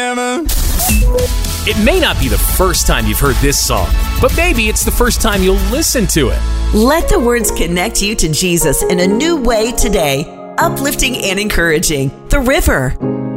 heaven. It may not be the first time you've heard this song, but maybe it's the first time you'll listen to it. Let the words connect you to Jesus in a new way today. Uplifting and encouraging. The River.